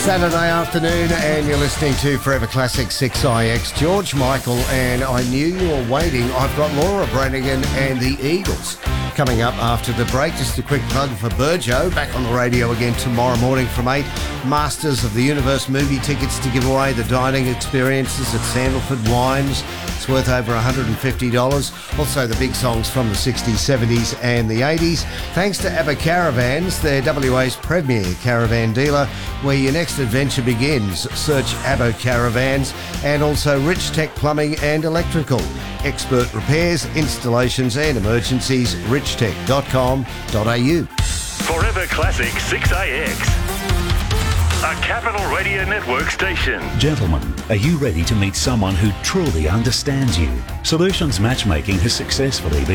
Saturday afternoon, and you're listening to Forever Classic 6IX. George Michael, and I Knew You Were Waiting. I've got Laura Branigan and the Eagles coming up after the break. Just a quick plug for Burjo, back on the radio again tomorrow morning from 8. Masters of the Universe movie tickets to give away, the dining experiences at Sandalford Wines. It's worth over $150. Also the big songs from the 60s, 70s and the 80s. Thanks to ABBA Caravans, their WA's premier caravan dealer, where your next adventure begins. Search ABBA Caravans, and also Rich Tech Plumbing and Electrical. Expert repairs, installations and emergencies, richtech.com.au. Forever Classic 6AX. A Capital Radio Network station. Gentlemen, are you ready to meet someone who truly understands you? Solutions Matchmaking has successfully been